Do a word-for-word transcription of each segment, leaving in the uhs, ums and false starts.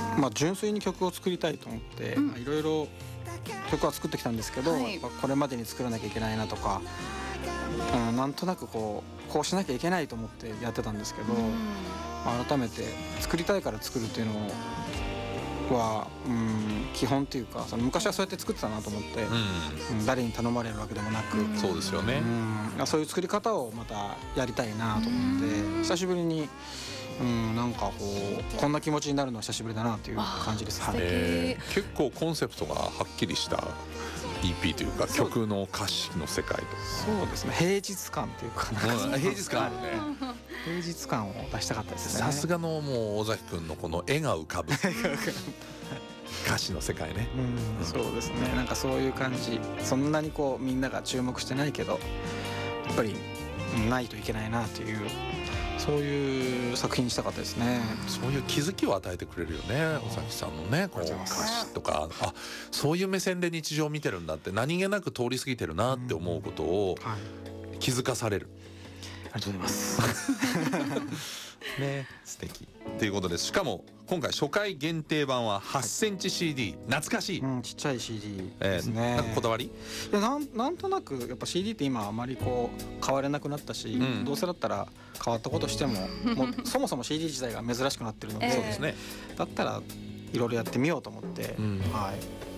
まあ、純粋に曲を作りたいと思っていろいろ曲は作ってきたんですけど、はい、これまでに作らなきゃいけないなとか、うん、なんとなくこうこうしなきゃいけないと思ってやってたんですけど、まあ、改めて作りたいから作るっていうのは、うん、基本っていうかその昔はそうやって作ってたなと思って、うん、誰に頼まれるわけでもなく、うん、 そうですよね、 うん、そういう作り方をまたやりたいなと思って久しぶりに、うん、なんかこうこんな気持ちになるのは久しぶりだなという感じです。 えー、結構コンセプトがはっきりしたイーピー というか曲の歌詞の世界とかそうですね平日感っていうか平日感あるね平日感を出したかったですね。 さすがのもう尾崎くんのこの絵が浮かぶ歌詞の世界ね、 うん、そうですねなんかそういう感じそんなにこうみんなが注目してないけどやっぱりないといけないなというそういう作品にしたかったですね。 そういう気づきを与えてくれるよね尾崎さんのねこう歌詞とかあそういう目線で日常を見てるんだって何気なく通り過ぎてるなって思うことを気づかされる、 ありがとうございますね素敵ということです。しかも今回初回限定版ははちセンチ シーディー、はい、懐かしい、 うん、ちっちゃい シーディー ですね、 えー、なんかこだわりいや なん, なんとなくやっぱ シーディー って今あまりこう変われなくなったし、うん、どうせだったら変わったことしてももうそもそも シーディー 自体が珍しくなってるので、 そうですね、 だったらいろいろやってみようと思って、うんはい、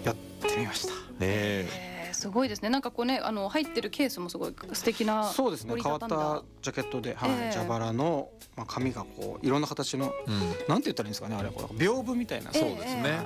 やってみました。 ねすごいですね。なんかこうねあの入ってるケースもすごい素敵なそうですね変わったジャケットで、はいえー、蛇腹の、まあ、紙がこういろんな形の、うん、なんて言ったらいいんですかねあれこれ屏風みたいな、 そうですね、はい、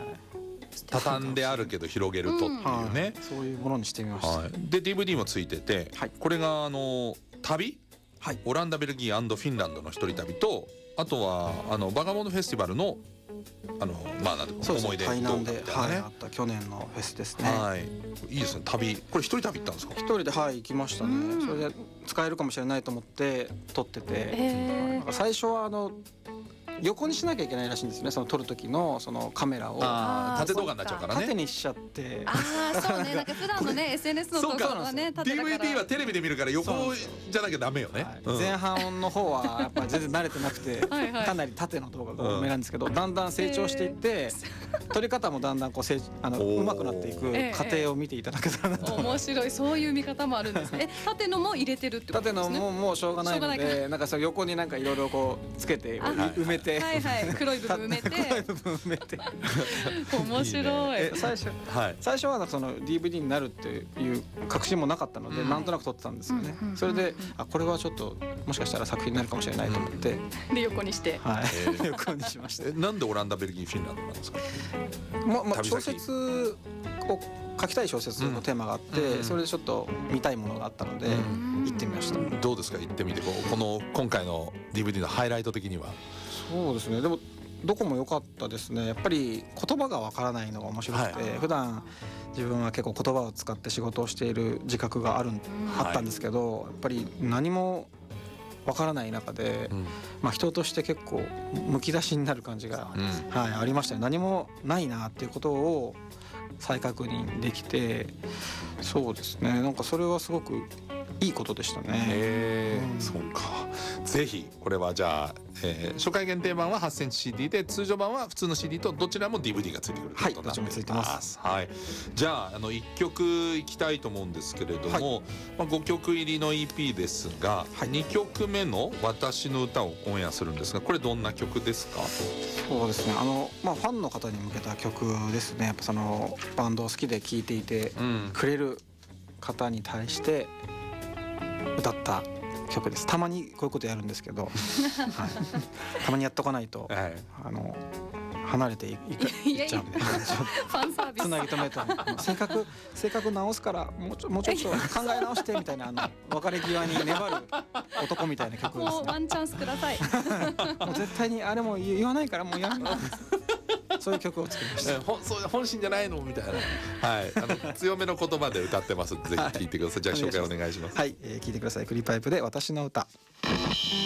畳んであるけど広げるとっていうね、うんはい、 そういうものにしてみました、はい、 で ディーブイディー もついてて、はい、これがあの旅、はい、オランダベルギー&フィンランドの一人旅とあとはあのバガモンドフェスティバルのあのまあなんていうか思い出動画みたいなね、 はい、あった去年のフェスですね。 はい、いいですね旅。これ一人旅行ったんですか？ 一人ではい行きましたね。それで使えるかもしれないと思って撮ってて、えー、最初はあの横にしなきゃいけないらしいんですね。その撮る時のそのカメラを縦動画になっちゃうからね。 縦にしちゃって。 ああそうね。なんか普段のね エスエヌエス の動画はね縦だから。 ディーブイディー はテレビで見るから横じゃなきゃダメよね。 はいうん、前半の方はやっぱり全然慣れてなくてはい、はい、かなり縦の動画が多めなんですけど、だんだん成長していって、撮り方もだんだんこう成あの上手くなっていく過程を見ていただけたらなと。 面白いそういう見方もあるんですね。え縦のも入れてるってことですね。 縦のももうしょうがないので、なんかその横になんかいろいろこうつけて埋めて。 はいはい。黒い部分埋めて黒い部分埋めて面白い。 え最初、はい、最初はその ディーブイディー になるっていう確信もなかったので、うん、なんとなく撮ってたんですよね、うん、それであこれはちょっともしかしたら作品になるかもしれないと思って、うん、 で横にして、 はい、横にしました。 えなんでオランダベルギーフィンランドなんですか？ まま小説を書きたい小説のテーマがあって、うん、それでちょっと見たいものがあったので、うん、行ってみました。 どうですか行ってみてこうこの今回の ディーブイディー のハイライト的には。 そうですねでもどこも良かったですね。やっぱり言葉がわからないのが面白くて、はい、普段自分は結構言葉を使って仕事をしている自覚がある、うん、あったんですけど、やっぱり何もわからない中で、うん、まあ人として結構むき出しになる感じが、うんはい、ありましたね。何もないなっていうことを再確認できて、そうですねなんかそれはすごくいいことでしたね。 へー、うん、そうか。ぜひこれはじゃあ、えー、初回限定版ははちセンチ シーディー で通常版は普通の シーディー とどちらも ディーブイディー がついてくるということになっています。はい、どっちもついてます。はい、じゃあ、あのいっきょくいきたいと思うんですけれども、はいまあ、ごきょく入りの イーピー ですが、はい、にきょくめの私の歌をオンエアするんですがこれどんな曲ですか？ そうですねあの、まあ、ファンの方に向けた曲ですね。やっぱそのバンドを好きで聴いていてくれる方に対して歌った曲です。たまにこういうことやるんですけど、はい、たまにやっとかないと、はい、あの離れていくいっちゃうんで、ファンサービスつなぎ止めと性格性格直すからもうちょもうちょっと考え直してみたいなあの別れ際に粘る男みたいな曲ですね。 もうワンチャンスください。 もう絶対にあれも言わないからもうやめろ。そういう曲を作りました。 ほそう本心じゃないのみたいな、はい、あの強めの言葉で歌ってます。ぜひ聴いてください。じゃあ紹介お願いします。 はい、えー、聞いてください。クリパイプで私の歌。